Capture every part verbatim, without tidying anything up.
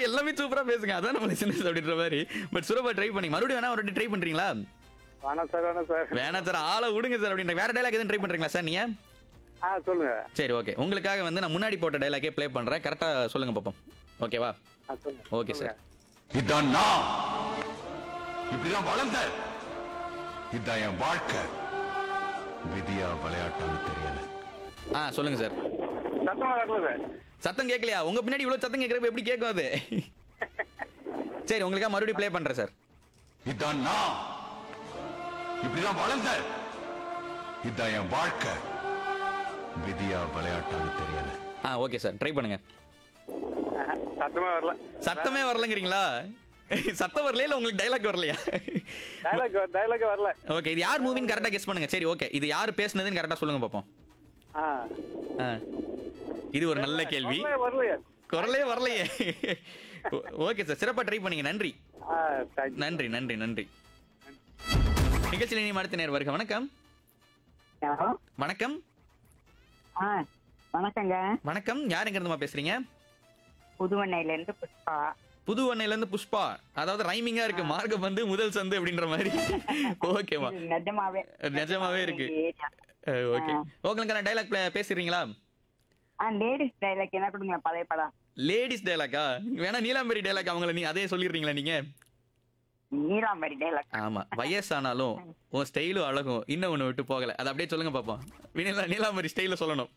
எல்லாமே சூப்பரா பேசுங்க. அதான் நம்ம லிசனர்ஸ் அப்படின்ற மாதிரி. பட் சூப்பரா ட்ரை பண்ணி மறுபடியும் வேணா ஒரு ட்ரை பண்றீங்களா? வேணாம் சார் வேணாம் சார். வேணா சார் ஆள விடுங்க சார் அப்படின்ற வேற டயலாக் எதுவும் ட்ரை பண்றீங்களா சார் நீங்க? ஆ சொல்லுங்க. சரி ஓகே. உங்களுக்காக வந்து நான் முன்னாடி போட்ட டயலாக்கே ப்ளே பண்றேன். கரெக்ட்டா சொல்லுங்க பாப்போம். ஓகேவா? ஆ சொல்லுங்க. Okay sir. இதான் நான் இப்படிதான் வளர்ந்த இதான் என் வாழ்க்கை விதியா விளையாட்டான்னு தெரியல. ஆ சொல்லுங்க சார். சத்தமா வரல சார். சத்தம் கேட்கலையா? உங்க பின்னாடி இவ்வளவு சத்தம் கேட்கறப்ப எப்படி கேட்கும் அது? சரி உங்களுக்காக மறுபடியும் ப்ளே பண்றேன் சார். இதான் நான் இப்படிதான் வளர்ந்த இதான் என் வாழ்க்கை விதியா விளையாட்டான்னு தெரியல. ஆ ஓகே சார் ட்ரை பண்ணுங்க. ஆஹா, சத்தமா வரல. சத்தமே வரலங்கிறீங்களா? சத்தம் வரலையா இல்ல உங்களுக்கு டைலாக் வரலையா? டைலாக் டைலாக் வரல. ஓகே இது யார் மூவின்னு கரெக்டா கெஸ் பண்ணுங்க. சரி ஓகே இது யார் பேசுனதுன்னு கரெக்டா சொல்லுங்க பாப்போம். ஆ. ஆ. இது ஒரு நல்ல கேள்வி. வரலையே, வரலையே. குரலே வரலையே. ஓகே சார் சிறப்பா ட்ரை பண்ணீங்க. நன்றி ஆ, thank you. நன்றி நன்றி நன்றி. நிகழ்ச்சியில் இனி அடுத்த நேர் வருக. வணக்கம் ஹலோ வணக்கம் ஆ வணக்கங்க. வணக்கம் யார் எங்க இருந்துமா பேசுறீங்க? புதுவண்ணையில இருந்து புஷ்பா. புது அன்னையில இருந்து புஷ்பா. அதாவது ரைமிங்கா இருக்கு. மார்க்கம் வந்து முதல் சந்து அப்படின்ற மாதிரி. ஓகேமா இது நிஜமாவே நிஜமாவே இருக்கு. ஓகே உங்களுக்கு நான் டைலாக் பேசுறீங்களா? ஆ லேடிஸ் டைலாக் என்ன கொடுங்க பழைய படம். லேடிஸ் டைலாக்கா? வேணா நீலாம்பரி டைலாக் அவங்கள நீ அதே சொல்லிடுறீங்களா நீங்க? நீலாம்பரி டைலாக். ஆமா வயசானாலும் உன் ஸ்டைலும் அழகும் இன்னும் ஒண்ணு விட்டு போகல. அதை அப்படியே சொல்லுங்க பாப்போம். வினிலா நீலாம்பரி ஸ்டைல சொல்லணும்.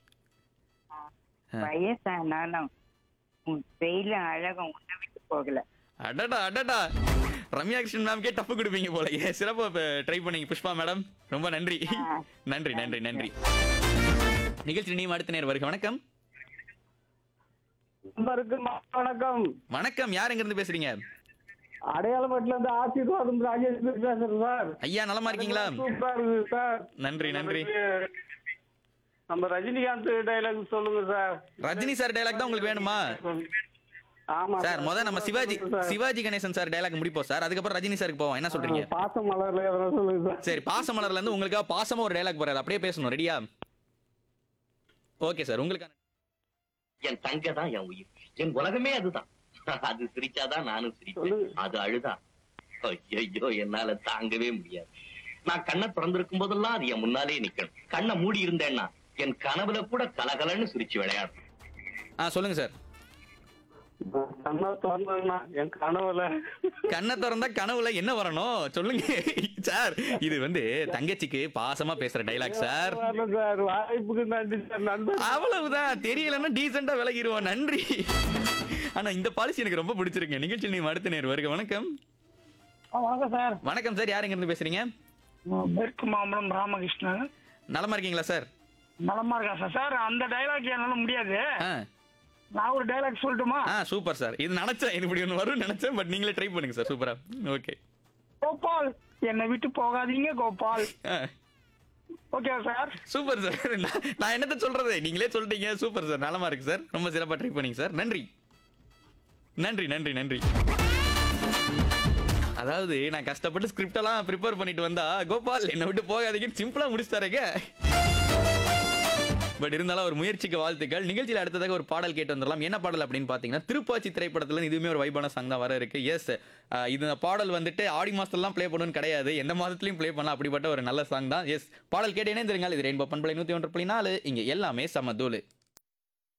வயசானாலும் உன் வெயில அழகம் உன்னை விட்டு போகல. அடடா அடடா ரம்யா கிருஷ்ணன் மேம்கே டப்பு கொடுப்பீங்க போல. ஏ சிறப்பா ட்ரை பண்ணீங்க புஷ்பா மேடம். ரொம்ப நன்றி நன்றி நன்றி நன்றி. நிகழ்ச்சி நீ அடுத்த நேர் வருக. வணக்கம் நண்பருக்கு வணக்கம். வணக்கம் யார் எங்க இருந்து பேசுறீங்க? அடையாளப்பட்டுல இருந்து ஆசீர்வாதம் ராஜேஷ் பேசுறேன் சார். ஐயா நலமா இருக்கீங்களா? சூப்பரா இருக்கு சார். நன்றி நன்றி. நம்ம ரஜினிகாந்த் டைலாக் சொல்லுங்க சார். ரஜினி சார் டைலாக் தான் உங்களுக்கு வேணுமா? ஆமா சார் முத நம்ம சிவாஜி சிவாஜி கணேசன் சார் டைலாக் முடிப்போம் சார். அதுக்கப்புறம் ரஜினி சாருக்கு போவோம். என்ன சொல்றீங்க? பாசம் மலர்ல எதனா சொல்லுங்க சார். சரி பாசமலர்ல இருந்து உங்களுக்காக பாசமா ஒரு டைலாக் போறாரு. அப்படியே பேசணும். ரெடியா? ஓகே சார் உங்களுக்கான என் தங்க தான் என் உயிர், என் உலகமே அதுதான். அது சிரிச்சாதான் நானும் சிரிப்பேன், அது அழுதா ஐயோ என்னால தாங்கவே முடியாது. நான் கண்ணை திறந்திருக்கும் போதெல்லாம் அது என் முன்னாலே நிக்கணும். கண்ணை மூடி இருந்தேன்னா என் கனவுல கூட கலகலன்னு சிரிச்சு விளையாடும். ஆ சொல்லுங்க சார். கண்ணா திறந்தா என் கனவுல கண்ணை திறந்தா கனவுல என்ன வரணும் சொல்லுங்க சார். இது வந்து தங்கச்சிக்கு பாசமா பேசுற டைலாக் சார். வரல சார். வாய்ப்புக்கு நன்றி சார். நண்பர் அவ்வளவுதான். தெரியலன்னா டீசெண்டா விலகிடுவோம். நன்றி. ஆனா இந்த பாலிசி எனக்கு ரொம்ப பிடிச்சிருக்கு. நிகழ்ச்சி நீ அடுத்த நேர் வருக. வணக்கம் வணக்கம் சார். வணக்கம் சார் யார் எங்க இருந்து பேசுறீங்க? மேற்கு மாம்பலம் ராமகிருஷ்ணன். நலமா இருக்கீங்களா சார்? நலமா இருக்கா சார்? சார் அந்த டைலாக் என்னால முடியாது. ஆ நான் ஒரு டைலாக் சொல்லட்டுமா? ஆ சூப்பர் சார். இது நினைச்சேன் இது இப்படி ஒன்று வரும் நினைச்சேன். பட் நீங்களே ட்ரை பண்ணுங்க சார். சூப்பரா. ஓகே கோபால் என்னை விட்டு போகாதீங்க கோபால். ஆ ஓகே சார். Super sir. நான் நான் என்னத்த சொல்றது நீங்களே சொல்லிட்டீங்க. Super sir. நலமா இருக்கு சார். ரொம்ப சிறப்பா ட்ரை பண்ணீங்க சார். நன்றி நன்றி நன்றி நன்றி. அதாவது நான் கஷ்டப்பட்டு ஸ்கிரிப்ட் எல்லாம் ப்ரிப்பேர் பண்ணிட்டு வந்தா கோபால் என்னை விட்டு போகாதீங்கன்னு சிம்பிளா முடிச்சுட்டாருங்க. பட் இருந்தாலும் ஒரு முயற்சிக்கு வாழ்த்துக்கள். நிகழ்ச்சியில் அடுத்ததாக ஒரு பாடல் கேட்டு வந்துடலாம். என்ன பாடல் அப்படின்னு பாத்தீங்கன்னா திருப்பாச்சி திரைப்படத்துல இதுவுமே ஒரு வைபான சாங் தான் வர இருக்கு. எஸ் இந்த பாடல் வந்துட்டு ஆடி மாசத்துலாம் ப்ளே பண்ணணும்னு கிடையாது. எந்த மாதத்துலயும் ப்ளே பண்ணலாம். அப்படிப்பட்ட ஒரு நல்ல சாங் தான். எஸ் பாடல் கேட்டு இணைந்திருங்கள். இது ரெயின்போ பண்பலை நூத்தி ஒன்று புள்ளி நாலு. இங்க எல்லாமே சமதூளு.